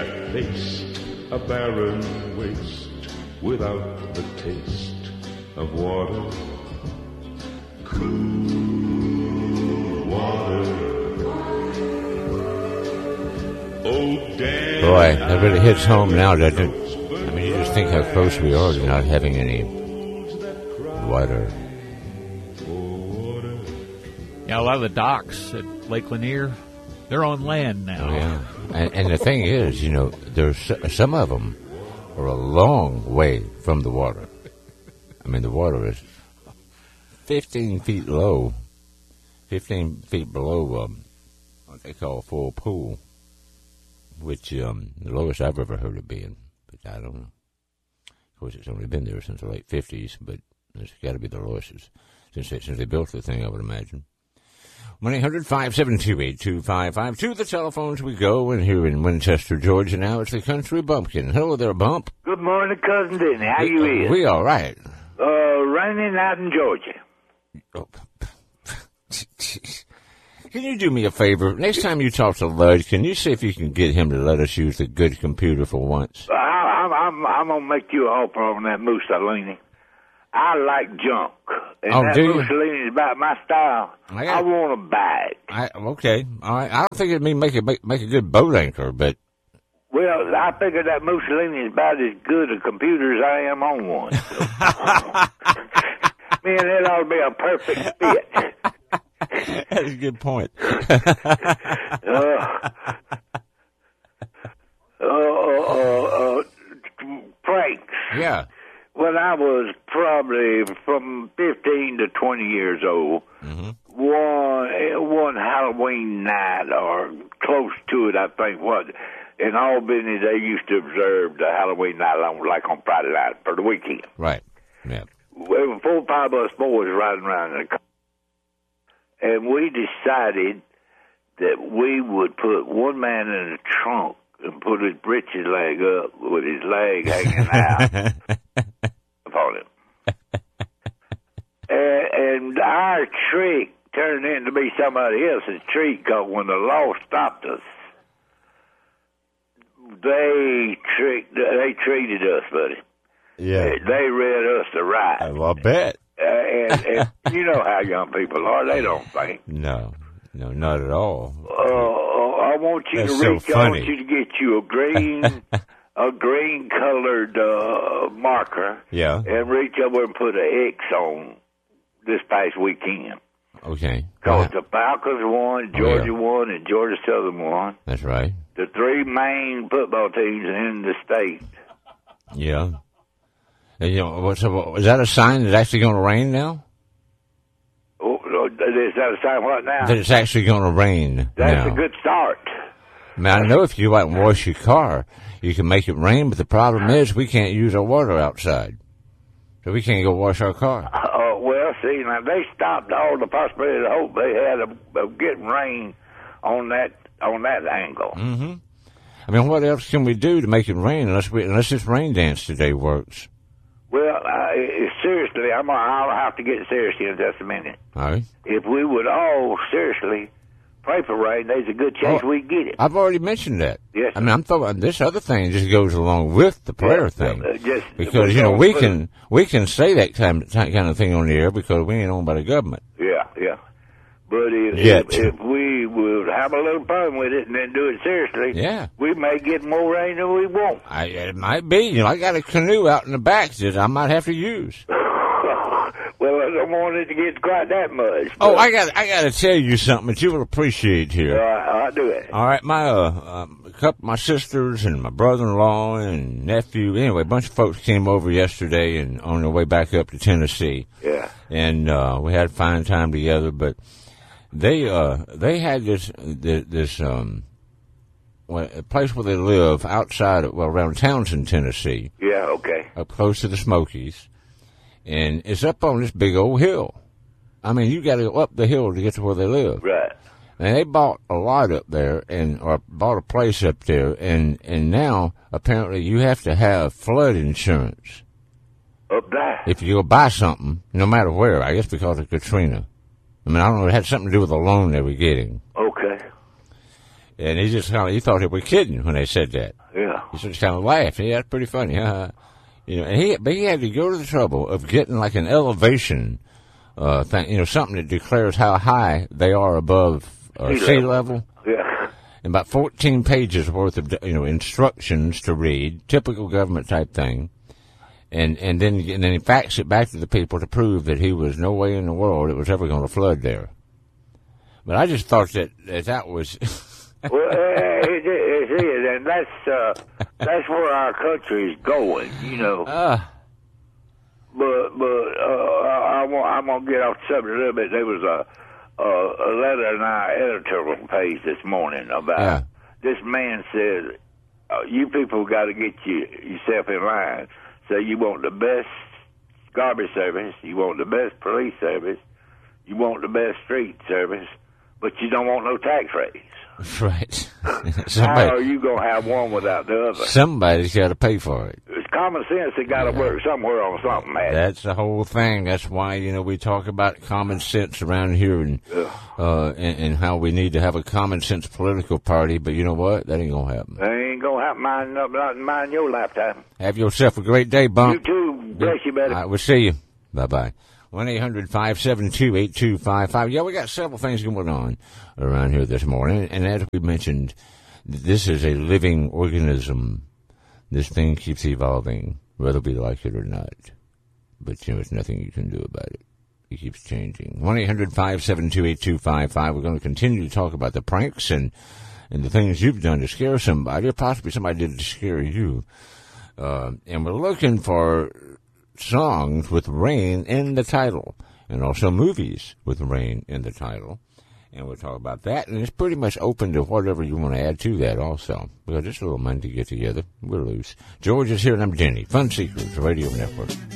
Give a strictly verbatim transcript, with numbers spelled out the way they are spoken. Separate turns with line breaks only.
that face, a barren waste without the taste of water. Cool water. Oh, damn.
Boy, that really hits home now, doesn't it? I mean, you just think how close we are to not having any water.
Yeah, a lot of the docks at Lake Lanier, they're on land now.
Oh, yeah. And, and the thing is, you know, there's some of them are a long way from the water. I mean, the water is fifteen feet low, fifteen feet below um, what they call a full pool, which um, the lowest I've ever heard it being. But I don't know. Of course, it's only been there since the late fifties, but it's got to be the lowest since they, since they built the thing, I would imagine. one eight hundred five seven two eight two five five. To the telephones we go, and here in Winchester, Georgia now, it's the Country Bumpkin. Hello there, Bump.
Good morning, Cousin Denny. How you is?
We all right.
Uh, raining out in Georgia.
Oh. Can you do me a favor? Next time you talk to Lud, can you see if you can get him to let us use the good computer for once?
I, I'm, I'm, I'm going to make you an offer on that Mussolini. I like junk. And
oh,
that
do you?
Mussolini is about my style. I, I want to buy it.
I, okay. All right. I don't think it'd mean make, it, make, make a good boat anchor, but...
Well, I figure that Mussolini is about as good a computer as I am on one. So. Man, that ought to be a perfect fit.
That's a good point.
uh, uh, uh, uh, pranks.
Yeah.
When I was probably from fifteen to twenty years old, mm-hmm. one one Halloween night or close to it, I think, what in Albany they used to observe the Halloween night on, like on Friday night for the weekend.
Right. Yeah.
There were four or five of us boys riding around in the car, and we decided that we would put one man in the trunk and put his britches leg up with his leg hanging out upon him. and, and our trick turned into be somebody else's trick, because when the law stopped us, they tricked, they treated us, buddy.
Yeah.
They, they read us the right.
I'll bet.
Uh, and, and you know how young people are. They don't think.
No. No, not at all.
Uh, I want you
That's
to reach.
so
I
funny.
want you to get you a green, a green colored uh, marker.
Yeah.
And reach over and put an X on this past weekend.
Okay.
Because the Falcons won, Georgia
oh, yeah.
won, and Georgia Southern won.
That's right.
The three main football teams in the state.
Yeah. And, you know, what's so, is that a sign that it's actually going to rain now?
Oh, is that a sign what now?
That it's actually going to rain
That's
now.
a good start.
I mean, I know if you go out and wash your car, you can make it rain, but the problem is we can't use our water outside. So we can't go wash our car.
Oh, uh, well, see, now they stopped all the possibility of hope they had of, of getting rain on that on that angle.
Mm-hmm. I mean, what else can we do to make it rain unless we unless this rain dance today works?
Well, uh, seriously, I'm I'll have to get serious in just a minute.
All right.
If we would all seriously pray for rain, there's a good chance
oh,
we get it.
I've already mentioned that.
Yes.
I mean, I'm thinking this other thing just goes along with the prayer
yeah,
thing,
uh, just,
because you know we can we can say that kind of, kind of thing on the air because we ain't owned by the government.
Yeah, yeah. But if,
Yet.
if, if we would have a little fun with it and then do it seriously,
yeah.
we may get more rain than we want.
I, it might be. You know, I got a canoe out in the back that I might have to use.
Well, I don't want it to get quite that much.
Oh, I got I got to tell you something that you will appreciate here.
All right, I'll do it.
All right, my uh, um, a couple my sisters and my brother-in-law and nephew. Anyway, a bunch of folks came over yesterday and on their way back up to Tennessee.
Yeah.
And uh, we had a fine time together, but they uh they had this this, this um well, a place where they live outside of, well around Townsend, Tennessee.
Yeah. Okay.
Up close to the Smokies. And it's up on this big old hill. I mean, you got to go up the hill to get to where they live.
Right.
And they bought a lot up there, and or bought a place up there, and and now apparently you have to have flood insurance
up there
if you go buy something, no matter where. I guess because of Katrina. I mean, I don't know. It had something to do with the loan they were getting.
Okay.
And he just kind of he thought they were kidding when they said that.
Yeah.
He sort of kind of laughed. Yeah, that's pretty funny. Uh, you know, and he, but he had to go to the trouble of getting like an elevation uh, thing, you know, something that declares how high they are above uh, sea level.
Yeah.
And about fourteen pages worth of, you know, instructions to read, typical government type thing. And, and then, and then he faxed it back to the people to prove that he was no way in the world it was ever going to flood there. But I just thought that, that, that was.
Well, it, it, it is, and that's, uh, that's where our country is going, you know.
Uh,
But but uh, I want I'm gonna get off the subject a little bit. There was a a, a letter in our editorial page this morning about
yeah.
this man said, uh, "You people got to get you, yourself in line. So you want the best garbage service, you want the best police service, you want the best street service, but you don't want no tax raise."
Right.
Somebody, how are you gonna have one without the other?
Somebody's got to pay for it.
It's common sense. It got to yeah. work somewhere on something, man.
That's the whole thing. That's why, you know, we talk about common sense around here and, uh, and, and how we need to have a common sense political party. But you know what? That ain't going to happen.
That ain't going to happen. Mine, not in mine, your lifetime.
Have yourself a great day, Bump.
You too. Bless you, buddy.
All right, we'll see you. Bye-bye. one eight hundred five seven two eight two five five. Yeah, we got several things going on around here this morning. And as we mentioned, this is a living organism. This thing keeps evolving, whether we like it or not. But, you know, there's nothing you can do about it. It keeps changing. one eight hundred five seven two eight two five five. We're going to continue to talk about the pranks and, and the things you've done to scare somebody, or possibly somebody did to scare you. Uh, and we're looking for songs with rain in the title, and also movies with rain in the title. And we'll talk about that, and it's pretty much open to whatever you want to add to that also. We got just a little money to get together. We're loose. George is here, and I'm Denny. Fun Secrets Radio Network.